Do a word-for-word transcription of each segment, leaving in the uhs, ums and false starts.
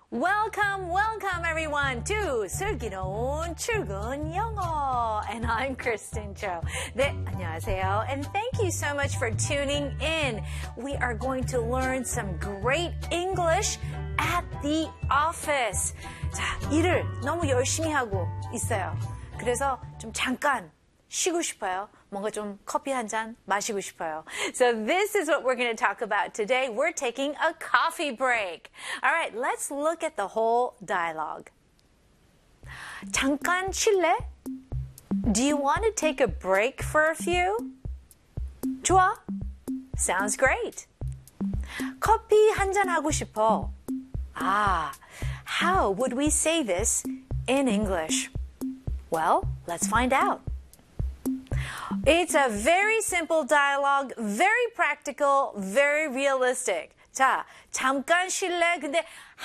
Welcome, welcome everyone to 슬기로운 출근 영어. And I'm Kristen Cho. 네, 안녕하세요. And thank you so much for tuning in. We are going to learn some great English at the office. 자, 일을 너무 열심히 하고 있어요. 그래서 좀 잠깐 쉬고 싶어요. 뭔가 좀 커피 한 잔 마시고 싶어요. So this is what we're going to talk about today. We're taking a coffee break. All right, let's look at the whole dialogue. 잠깐 쉴래? Do you want to take a break for a few? 좋아. Sounds great. 커피 한 잔 하고 싶어. Ah, how would we say this in English? Well, let's find out. It's a very simple dialogue, very practical, very realistic. 자, 잠깐 쉴래? 근데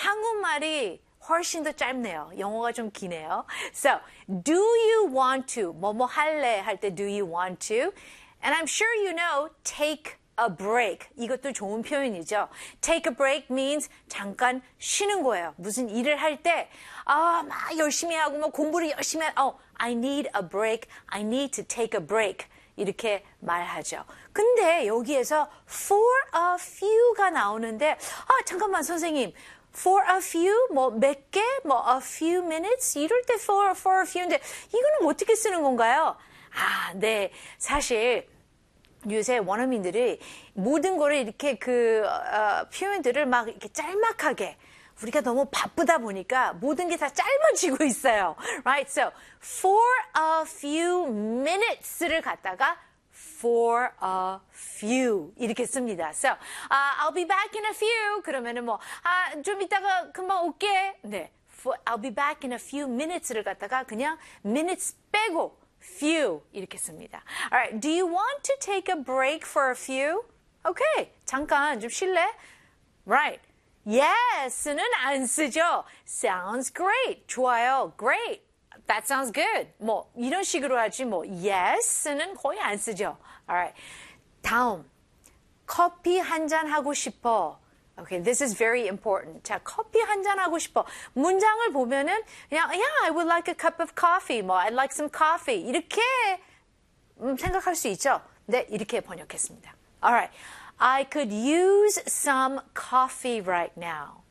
한국말이 훨씬 더 짧네요. 영어가 좀 기네요. So, do you want to? 뭐뭐 할래? 할 때 do you want to? And I'm sure you know, take a break. 이것도 좋은 표현이죠. Take a break means 잠깐 쉬는 거예요. 무슨 일을 할 때, 아, 막 열심히 하고 뭐 공부를 열심히 하, oh, I need a break. I need to take a break. 이렇게 말하죠. 근데 여기에서 for a few가 나오는데, 아, 잠깐만 선생님. For a few, 뭐 몇 개, 뭐 a few minutes 이럴 때 for, for a few인데 이거는 어떻게 쓰는 건가요? 아, 네. 사실 요새 원어민들이 모든 거를 이렇게 그 어, 표현들을 막 이렇게 짤막하게 우리가 너무 바쁘다 보니까 모든 게 다 짧아지고 있어요. Right? So, for a few minutes를 갖다가 for a few 이렇게 씁니다. So, uh, I'll be back in a few. 그러면은 뭐, 아, 좀 이따가 금방 올게. 네. For, I'll be back in a few minutes를 갖다가 그냥 minutes 빼고 few 이렇게 씁니다. Alright, do you want to take a break for a few? Okay, 잠깐 좀 쉴래? Right. Yes는 안 쓰죠. Sounds great. 좋아요. Great. That sounds good. 뭐 이런 식으로 하지 뭐 yes는 거의 안 쓰죠. Alright. 다음. 커피 한 잔 하고 싶어. Okay, this is very important. 자, 커피 한 잔 하고 싶어. 문장을 보면은 그냥 yeah, I would like a cup of coffee. 뭐 I'd like some coffee. 이렇게 음, 생각할 수 있죠. 네, 이렇게 번역했습니다. Alright. I could use some coffee right now.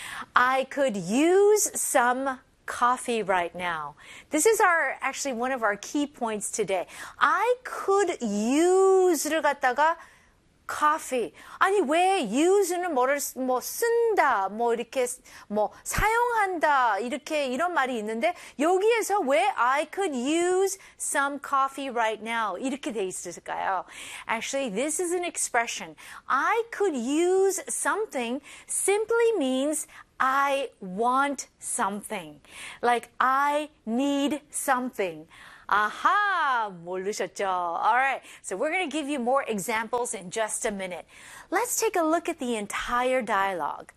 I could use some coffee right now. This is our actually one of our key points today. I could use를 갖다가 coffee. 아니 왜 use는 뭐를 뭐 쓴다, 뭐 이렇게 뭐 사용한다 이렇게 이런 말이 있는데 여기에서 왜 I could use some coffee right now 이렇게 돼 있을까요? Actually, this is an expression. I could use something simply means I want something. Like I need something. Aha, 모르셨죠? All right, so we're going to give you more examples in just a minute. Let's take a look at the entire dialogue.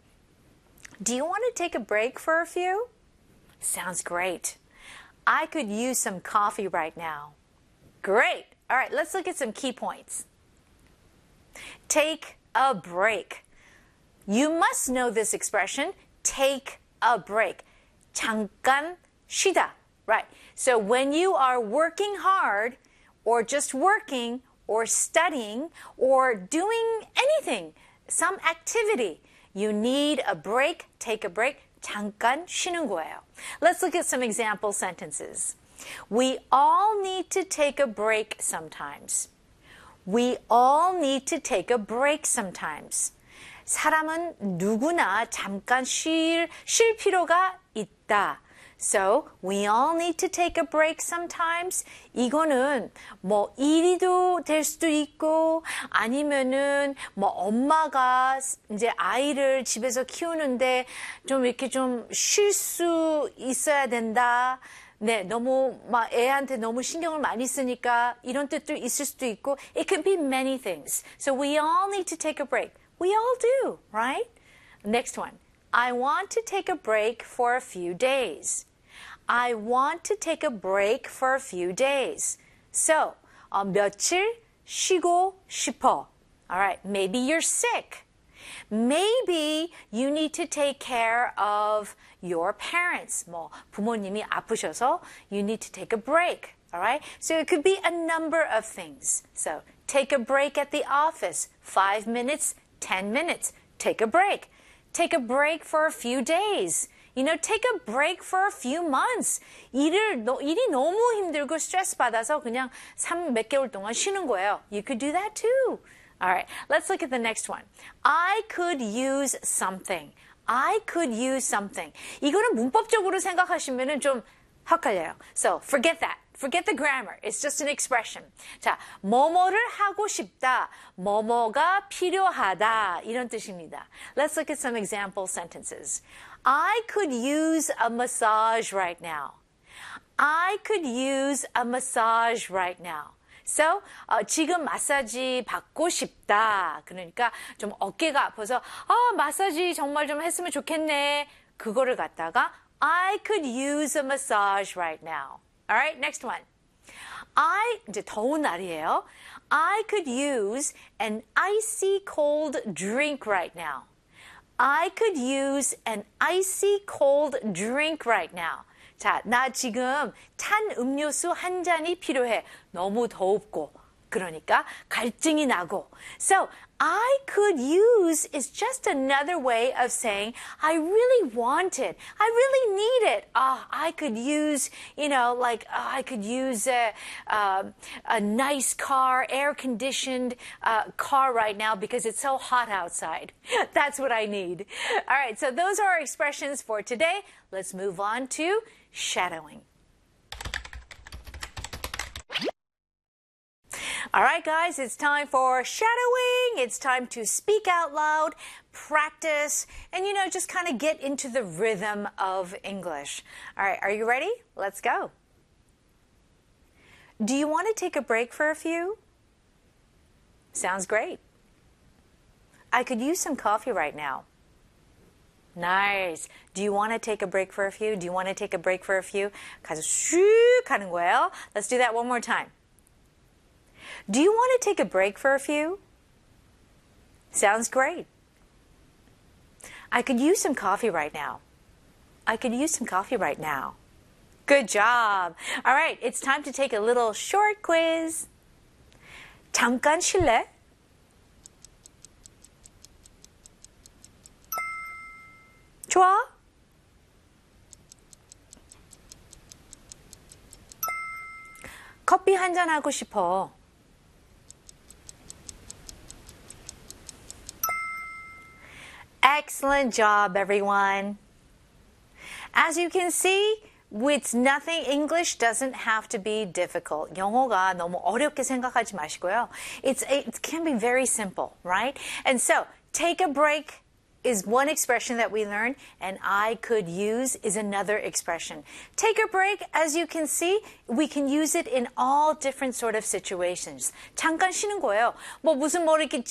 Do you want to take a break for a few? Sounds great. I could use some coffee right now. Great. All right, let's look at some key points. Take a break. You must know this expression, take a break. 잠깐 쉬다. Right. So when you are working hard or just working or studying or doing anything, some activity, you need a break, take a break, 잠깐 쉬는 거예요. Let's look at some example sentences. We all need to take a break sometimes. We all need to take a break sometimes. 사람은 누구나 잠깐 쉴, 쉴 필요가 있다. So, we all need to take a break sometimes. 이거는 뭐 일이도 될 수도 있고 아니면은 뭐 엄마가 이제 아이를 집에서 키우는데 좀 이렇게 좀 쉴 수 있어야 된다. 네, 너무 막 애한테 너무 신경을 많이 쓰니까 이런 뜻도 있을 수도 있고 it could be many things. So, we all need to take a break. We all do, right? Next one. I want to take a break for a few days. I want to take a break for a few days. So, 어, 며칠 쉬고 싶어. All right, maybe you're sick. Maybe you need to take care of your parents. 뭐 부모님이 아프셔서 you need to take a break. All right? So it could be a number of things. So take a break at the office. Five minutes, ten minutes. Take a break. Take a break for a few days. You know, take a break for a few months. 일을, 일이 너무 힘들고 스트레스 받아서 그냥 삼 몇 개월 동안 쉬는 거예요. You could do that too. All right, let's look at the next one. I could use something. I could use something. 이거는 문법적으로 생각하시면은 좀 헷갈려요. So forget that. Forget the grammar. It's just an expression. 자, 뭐뭐를 하고 싶다. 뭐뭐가 필요하다. 이런 뜻입니다. Let's look at some example sentences. I could use a massage right now. I could use a massage right now. So, 어, 지금 마사지 받고 싶다. 그러니까 좀 어깨가 아파서 아, 마사지 정말 좀 했으면 좋겠네. 그거를 갖다가 I could use a massage right now. All right, next one. I, 이제 더운 날이에요. I could use an icy cold drink right now. I could use an icy cold drink right now. 자, 나 지금 탄 음료수 한 잔이 필요해. 너무 덥고. 그러니까 갈증이 나고. So, I could use is just another way of saying I really want it. I really need it. Ah, I could use, you know, like uh, I could use a, uh, a nice car, air-conditioned uh, car right now because it's so hot outside. That's what I need. All right, so those are our expressions for today. Let's move on to shadowing. All right, guys, it's time for shadowing. It's time to speak out loud, practice, and, you know, just kind of get into the rhythm of English. All right, are you ready? Let's go. Do you want to take a break for a few? Sounds great. I could use some coffee right now. Nice. Do you want to take a break for a few? Do you want to take a break for a few? 가서 슉 하는 거예요. Let's do that one more time. Do you want to take a break for a few? Sounds great. I could use some coffee right now. I could use some coffee right now. Good job. All right, it's time to take a little short quiz. 잠깐 쉴래? 좋아? 커피 한 잔 하고 싶어. Excellent job, everyone. As you can see, with nothing, English doesn't have to be difficult. 영어가 너무 어렵게 생각하지 마시고요. It's, it can be very simple, right? And so, take a break is one expression that we learn, and I could use is another expression. Take a break, as you can see, we can use it in all different sort of situations. 잠깐 쉬는 거예요. 뭐 무슨 뭐 이렇게